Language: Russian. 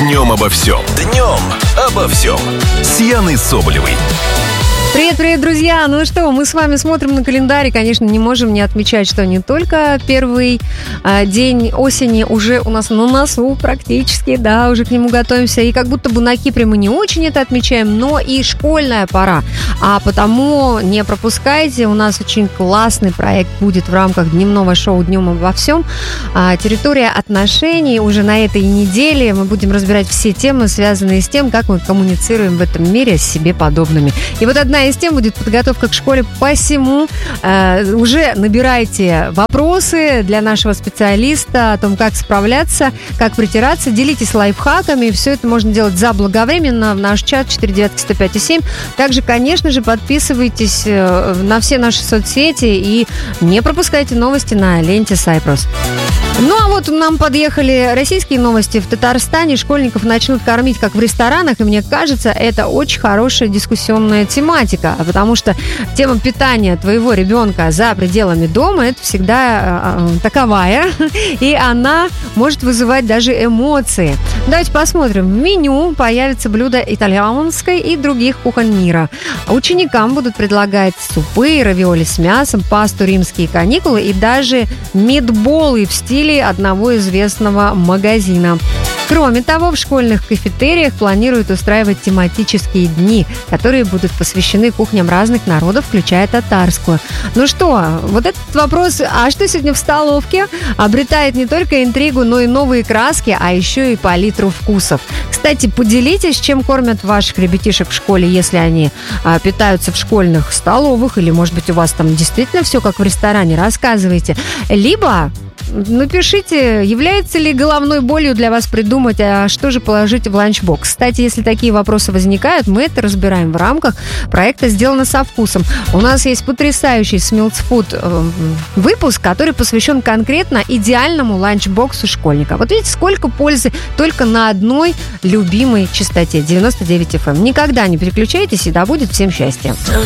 Днем обо всем. Днем обо всем. С Яной Соболевой. Привет, друзья! Ну что, мы с вами смотрим на календарь и, конечно, не можем не отмечать, что не только первый день осени уже у нас на носу практически, да, уже к нему готовимся, и как будто бы на Кипре мы не очень это отмечаем, но и школьная пора. А потому не пропускайте, у нас очень классный проект будет в рамках дневного шоу «Днем обо всем». Территория отношений. Уже на этой неделе мы будем разбирать все темы, связанные с тем, как мы коммуницируем в этом мире с себе подобными. И вот одна из тем будет подготовка к школе. Посему уже набирайте вопросы для нашего специалиста о том, как справляться, как притираться. Делитесь лайфхаками. Все это можно делать заблаговременно в наш чат 495-105-7. Также, конечно же, подписывайтесь на все наши соцсети и не пропускайте новости на ленте Cyprus. Ну а вот нам подъехали российские новости. В Татарстане школьников начнут кормить как в ресторанах, и мне кажется, это очень хорошая дискуссионная тематика, потому что тема питания твоего ребенка за пределами дома – это всегда таковая, и она может вызывать даже эмоции. Давайте посмотрим. В меню появятся блюда итальянской и других кухонь мира. Ученикам будут предлагать супы, равиоли с мясом, пасту «Римские каникулы» и даже митболы в стиле одного известного магазина. Кроме того, в школьных кафетериях планируют устраивать тематические дни, которые будут посвящены кухням разных народов, включая татарскую. Ну что, вот этот вопрос, а что сегодня в столовке, обретает не только интригу, но и новые краски, а еще и палитру вкусов. Кстати, поделитесь, чем кормят ваших ребятишек в школе, если они питаются в школьных столовых, или, может быть, у вас там действительно все как в ресторане, рассказывайте. Либо напишите, является ли головной болью для вас придумать, а что же положить в ланчбокс. Кстати, если такие вопросы возникают, мы это разбираем в рамках проекта «Сделано со вкусом». У нас есть потрясающий Smilts Food выпуск, который посвящен конкретно идеальному ланчбоксу школьника. Вот видите, сколько пользы только на одной любимой частоте 99 FM. Никогда не переключайтесь, и да будет всем счастья.